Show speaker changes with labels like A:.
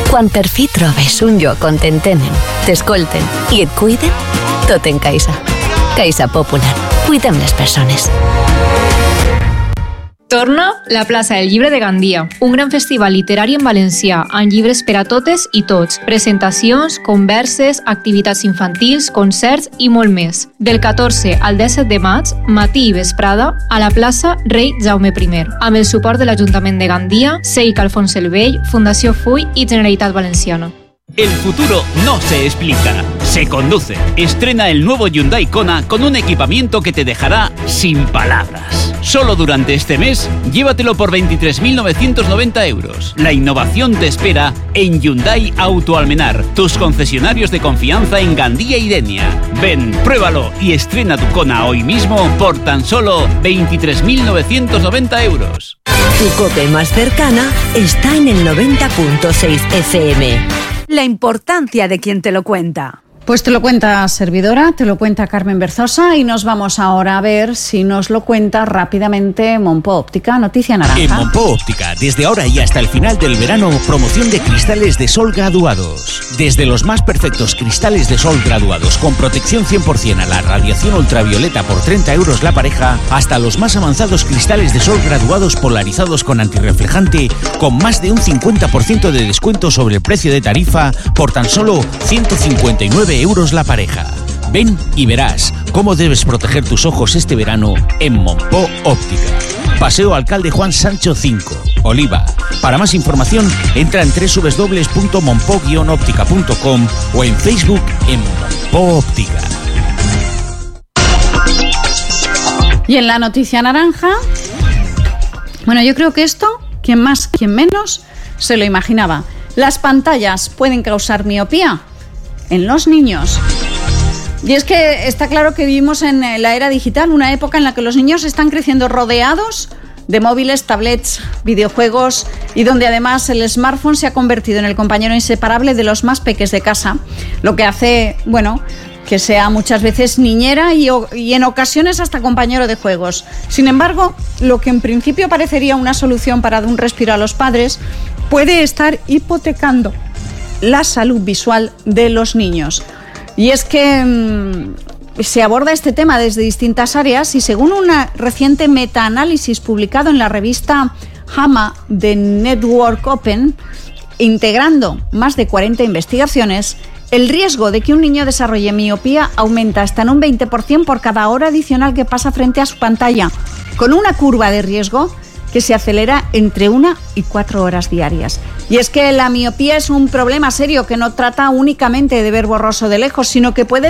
A: Quan per fi trobes un lloc on t'entenen, t'escolten i et cuiden, tot en Caixa. Caixa Popular. Cuidem les persones.
B: Torna la plaça del Llibre de Gandia, un gran festival literari en valencià, amb llibres per a totes i tots, presentacions, converses, activitats infantils, concerts i molt més. Del 14 al 17 de maig, matí i vesprada, a la plaça Rei Jaume I, amb el suport de l'Ajuntament de Gandia, Seic Alfons el Vell, Fundació Full i Generalitat Valenciana.
C: El futuro no se explica, se conduce. Estrena el nuevo Hyundai Kona con un equipamiento que te dejará sin palabras. Solo durante este mes, llévatelo por 23.990 euros. La innovación te espera en Hyundai Auto Almenar, tus concesionarios de confianza en Gandía y Denia. Ven, pruébalo y estrena tu Kona hoy mismo por tan solo 23.990 euros.
A: Tu COPE más cercana está en el 90.6 FM.
D: La importancia de quien te lo cuenta.
E: Pues te lo cuenta servidora, te lo cuenta Carmen Berzosa y nos vamos ahora a ver si nos lo cuenta rápidamente Monpó Óptica, noticia naranja.
F: En Monpó Óptica, desde ahora y hasta el final del verano, promoción de cristales de sol graduados. Desde los más perfectos cristales de sol graduados con protección 100% a la radiación ultravioleta por 30 euros la pareja, hasta los más avanzados cristales de sol graduados polarizados con antirreflejante con más de un 50% de descuento sobre el precio de tarifa por tan solo 159 euros la pareja. Ven y verás cómo debes proteger tus ojos este verano en Monpó Óptica. Paseo Alcalde Juan Sancho 5, Oliva. Para más información, entra en www.monpo-óptica.com o en Facebook en Monpó Óptica.
E: Y en la noticia naranja, bueno, yo creo que esto, quien más, quien menos, se lo imaginaba. Las pantallas pueden causar miopía en los niños. Y es que está claro que vivimos en la era digital, una época en la que los niños están creciendo rodeados de móviles, tablets, videojuegos y donde además el smartphone se ha convertido en el compañero inseparable de los más peques de casa, lo que hace, bueno, que sea muchas veces niñera y en ocasiones hasta compañero de juegos. Sin embargo, lo que en principio parecería una solución para dar un respiro a los padres puede estar hipotecando la salud visual de los niños. Y es que se aborda este tema desde distintas áreas y según un reciente metaanálisis publicado en la revista JAMA de Network Open, integrando más de 40 investigaciones, el riesgo de que un niño desarrolle miopía aumenta hasta en un 20% por cada hora adicional que pasa frente a su pantalla, con una curva de riesgo que se acelera entre 1 y 4 horas diarias. Y es que la miopía es un problema serio que no trata únicamente de ver borroso de lejos, sino que puede